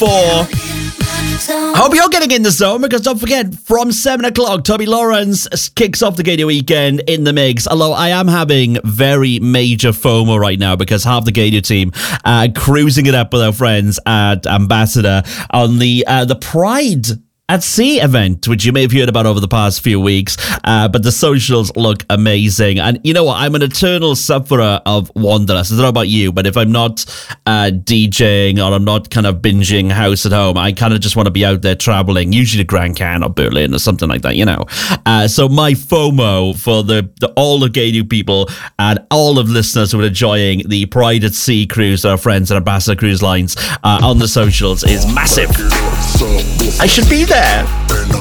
4. Hope you're getting in the zone, because don't forget, from 7 o'clock, Toby Lawrence kicks off the Gaydio Weekend in the mix. Although I am having very major FOMO right now, because half the Gaydio team cruising it up with our friends at Ambassador on the Pride at Sea event, which you may have heard about over the past few weeks, but the socials look amazing. And you know what? I'm an eternal sufferer of Wanderlust. I don't know about you, but if I'm not DJing or I'm not kind of binging house at home, I kind of just want to be out there traveling, usually to Grand Can or Berlin or something like that, you know. So my FOMO for all the Gaydio people and all of listeners who are enjoying the Pride at Sea cruise, our friends at Ambassador Cruise Lines on the socials, is massive. I should be there.